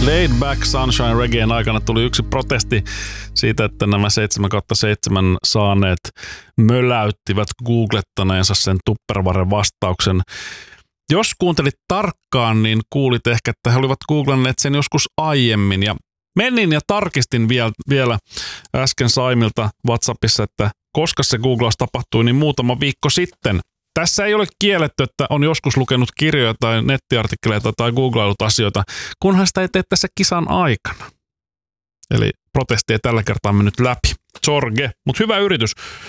Laid Back Sunshine Reggaen aikana tuli yksi protesti siitä, että nämä 7/7 saaneet möläyttivät googlettaneensa sen Tupperwaren vastauksen. Jos kuuntelit tarkkaan, niin kuulit ehkä, että he olivat googlanneet sen joskus aiemmin. Ja menin ja tarkistin vielä äsken Saimilta WhatsAppissa, että koska se googlaus tapahtui, niin muutama viikko sitten. Tässä ei ole kielletty, että on joskus lukenut kirjoja tai nettiartikkeleita tai googlailut asioita, kunhan sitä ei tee tässä kisan aikana. Eli protesti ei tällä kertaa mennyt läpi. Sorge, mutta hyvä yritys.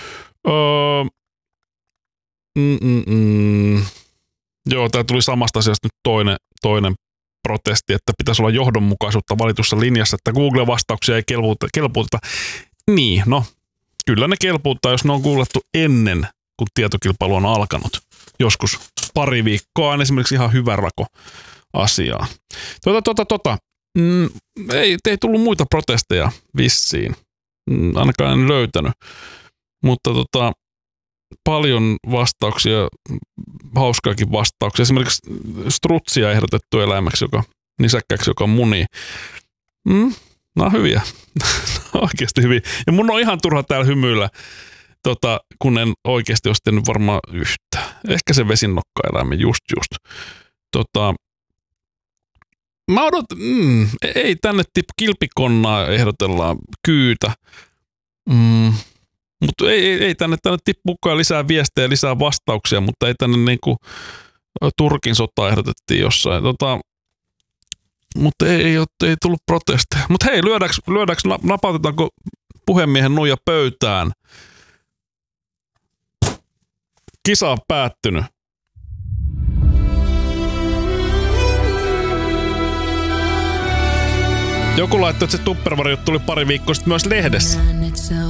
Joo, tää tuli samasta asiasta nyt toinen protesti, että pitäisi olla johdonmukaisuutta valitussa linjassa, että Google-vastauksia ei kelpuuteta. Niin, no, kyllä ne kelpuuttaa, jos ne on googlattu ennen, kun tietokilpailu on alkanut. Joskus pari viikkoa on esimerkiksi ihan hyvä rako asiaa. Ei tullut muita protesteja vissiin. Ainakaan en löytänyt. Mutta paljon vastauksia, hauskaakin vastauksia. Esimerkiksi strutsia ehdotettu eläimeksi, nisäkkäksi, joka munii. Nämä on hyviä. Oikeasti hyviä. Ja mun on ihan turha täällä hymyillä, kun en oikeasti olisi tehnyt varmaan yhtään. Ehkä se vesinnokkaeläimen just. Mä odotan, ei tänne kilpikonnaa ehdotellaan, kyytä. Mutta ei tänne tippukaan lisää viestejä, lisää vastauksia, mutta ei tänne niinku Turkin sota ehdotettiin jossain. Mutta ei tullut protesteja. Mutta hei, lyödäänkö napautetaanko puhemiehen nuija pöytään? Kisa on päättynyt. Joku laittoi, että se Tupperware tuli pari viikkoa sitten myös lehdessä.